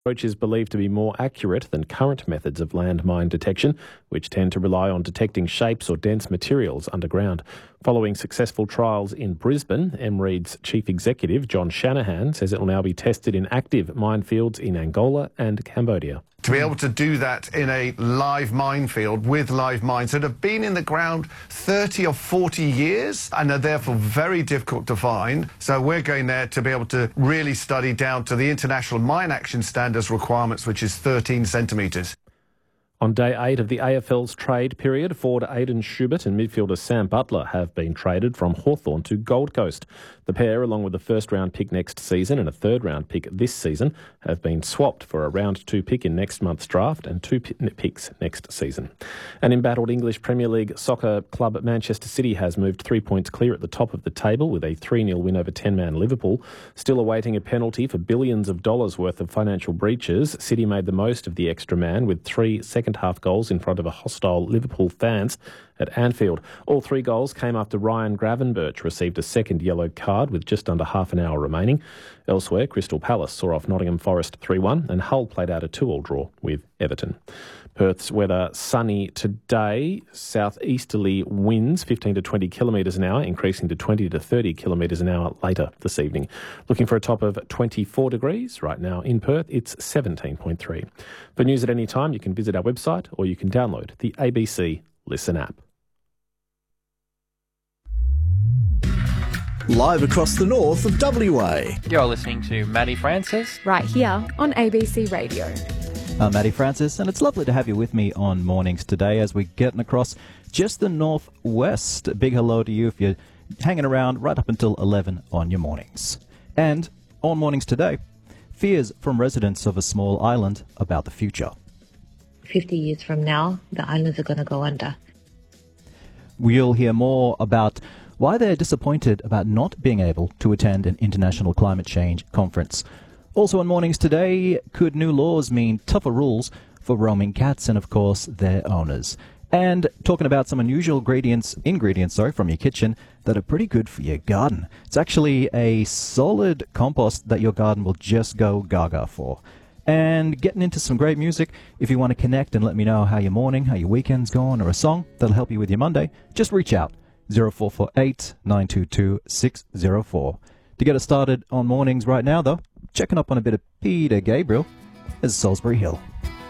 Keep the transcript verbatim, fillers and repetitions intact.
approach is believed to be more accurate than current methods of landmine detection, which tend to rely on detecting shapes or dense materials underground. Following successful trials in Brisbane, M REID's chief executive, John Shanahan, says it will now be tested in active minefields in Angola and Cambodia. To be able to do that in a live minefield with live mines that have been in the ground thirty or forty years and are therefore very difficult to find. So we're going there to be able to really study down to the International Mine Action Standards requirements, which is thirteen centimetres. On day eight of the A F L's trade period, forward Aidan Schubert and midfielder Sam Butler have been traded from Hawthorn to Gold Coast. The pair, along with a first-round pick next season and a third-round pick this season, have been swapped for a round two pick in next month's draft and two picks next season. An embattled English Premier League soccer club Manchester City has moved three points clear at the top of the table with a three nil win over ten-man Liverpool. Still awaiting a penalty for billions of dollars worth of financial breaches, City made the most of the extra man with three second-half goals in front of a hostile Liverpool fans at Anfield. All three goals came after Ryan Gravenberch received a second yellow card with just under half an hour remaining. Elsewhere, Crystal Palace saw off Nottingham Forest three one and Hull played out a two all draw with Everton. Perth's weather sunny today. Southeasterly winds fifteen to twenty kilometres an hour, increasing to twenty to thirty kilometres an hour later this evening. Looking for a top of twenty-four degrees. Right now in Perth, it's seventeen point three. For news at any time, you can visit our website or you can download the A B C Listen app. Live across the north of W A. You're listening to Maddie Francis. Right here on A B C Radio. I'm Maddie Francis, and it's lovely to have you with me on Mornings today as we're getting across just the northwest. A big hello to you if you're hanging around right up until eleven on your mornings. And on Mornings today, fears from residents of a small island about the future. fifty years from now, the islands are going to go under. We'll hear more about why they're disappointed about not being able to attend an international climate change conference. Also on Mornings today, could new laws mean tougher rules for roaming cats and, of course, their owners? And talking about some unusual ingredients, ingredients sorry, from your kitchen that are pretty good for your garden. It's actually a solid compost that your garden will just go gaga for. And getting into some great music. If you want to connect and let me know how your morning, how your weekend's going, or a song that'll help you with your Monday, just reach out. zero four four eight, nine two two, six zero four. To get us started on Mornings right now, though, checking up on a bit of Peter Gabriel is Salisbury Hill.